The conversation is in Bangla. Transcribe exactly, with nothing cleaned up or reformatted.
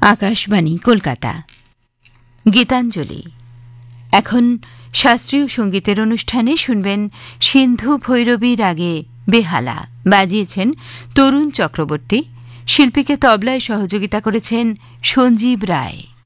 আকাশবাণী কলকাতা। গীতাঞ্জলি। এখন শাস্ত্রীয় সঙ্গীতের অনুষ্ঠানে শুনবেন সিন্ধু ভৈরবী রাগে বেহালা। বাজিয়েছেন তরুণ চক্রবর্তী। শিল্পীকে তবলায় সহযোগিতা করেছেন সঞ্জীব রায়।